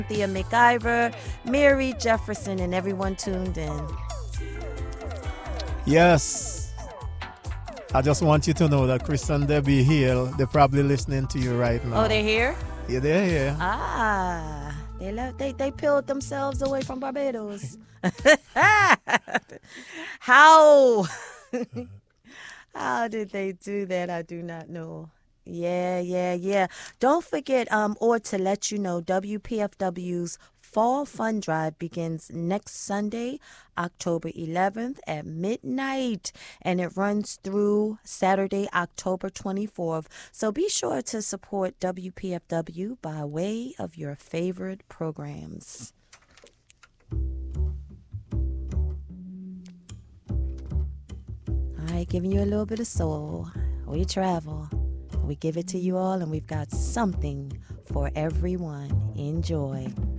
Thea McIver, Mary Jefferson, and everyone tuned in. Yes. I just want you to know that Chris and Debbie Hill, they're probably listening to you right now. Oh, they're here? Yeah, they're here. Ah, they peeled themselves away from Barbados. How? How did they do that? I do not know. Yeah. Don't forget, or to let you know, WPFW's Fall Fund Drive begins next Sunday, October 11th at midnight, and it runs through Saturday, October 24th. So be sure to support WPFW by way of your favorite programs. All right, giving you a little bit of soul. We travel. We give it to you all, and we've got something for everyone. Enjoy.